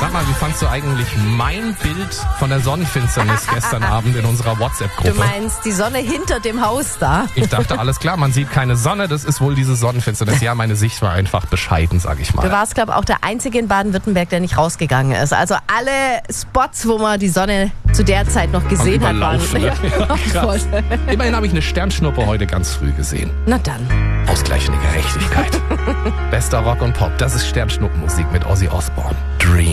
Sag mal, wie fandst du eigentlich mein Bild von der Sonnenfinsternis gestern Abend in unserer WhatsApp-Gruppe? Du meinst die Sonne hinter dem Haus da? Ich dachte, alles klar, man sieht keine Sonne, das ist wohl diese Sonnenfinsternis. Ja, meine Sicht war einfach bescheiden, sag ich mal. Du warst, glaube ich, auch der Einzige in Baden-Württemberg, der nicht rausgegangen ist. Also alle Spots, wo man die Sonne zu der Zeit noch gesehen hat, waren... Ne? Ja, krass. Immerhin habe ich eine Sternschnuppe heute ganz früh gesehen. Na dann. Ausgleichende Gerechtigkeit. Bester Rock und Pop, das ist Sternschnuppenmusik mit Ozzy Osbourne.